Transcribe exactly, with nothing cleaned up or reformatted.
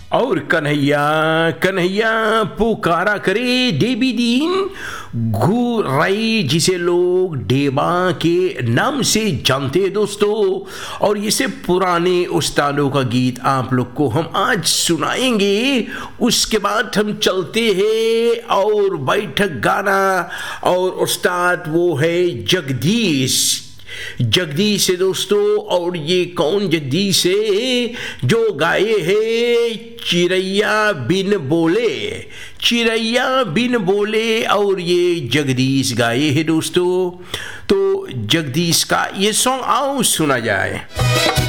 और कन्हैया कन्हैया पुकारा करे देवी दीन गुराई, जिसे लोग डेबा के नाम से जानते हैं दोस्तों। और इसे पुराने उस्तादों का गीत आप लोग को हम आज सुनाएंगे। उसके बाद हम चलते हैं और बैठक गाना, और उस्ताद वो है जगदीश जगदीश है दोस्तों। और ये कौन जगदीश है? जो गाए है चिड़ैया बिन बोले, चिड़ैया बिन बोले, और ये जगदीश गाए है दोस्तों। तो जगदीश का ये सॉन्ग आओ सुना जाए।